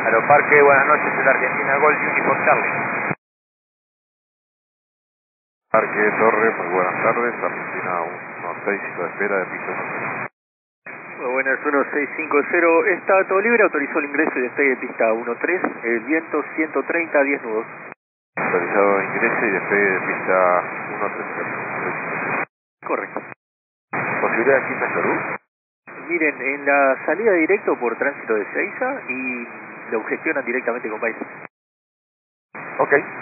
Aeroparque, buenas noches, el Argentina Golf Uniform Charlie. Parque Torre, muy buenas tardes, Argentina 165 de espera de piso 1. Muy buenas, 1650, está todo libre, autorizó el ingreso y despegue de pista 13, el viento 130, 10 nudos. Autorizado ingreso y despegue de pista 130. Correcto. ¿Posibilidad de pista Perú? Miren, en la salida directo por tránsito de Seiza y lo gestionan directamente con País. Ok.